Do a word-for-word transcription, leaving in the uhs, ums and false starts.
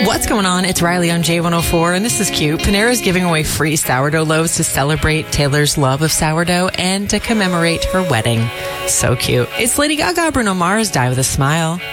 What's going on? It's Riley on J one oh four, and this is cute. Panera's giving away free sourdough loaves to celebrate Taylor's love of sourdough and to commemorate her wedding. So cute. It's Lady Gaga. Bruno Mars, Die With a Smile.